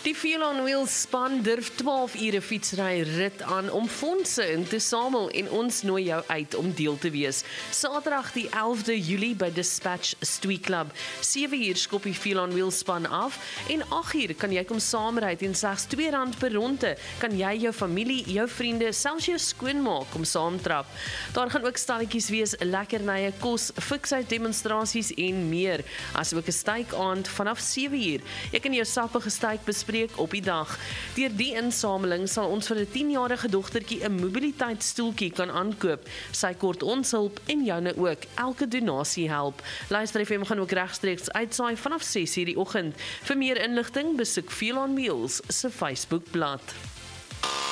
Die Feel on Wheels span durf 12 ure fietsry rit aan om fondse in te samel en ons nooi jou uit om deel te wees. Saterdag die 11de Julie by Dispatch Stoei Club. 7 uur skop die Feel on Wheels span af en 8 uur kan jy kom saamry en slegs R2 per ronde kan jy jou familie, jou vriende, selfs jou skoonmaak kom saamtrap. Daar gaan ook stalletjies wees, lekkernye, kos, fiksheid demonstrasies en meer. As ook 'n stykaand vanaf 7 uur. Jy kan jou sappige styk bespreek op die dag. Deur die insameling sal ons vir 'n 10-jarige dogtertjie 'n mobiliteitsstoeltjie kan aankoop. Sy kort ons hulp en joune ook. Elke donasie help. Luister FM gaan ook regstreeks uitsaai vanaf 6 uur die oggend. Vir meer inligting besoek Feel on Wheels se Facebookblad.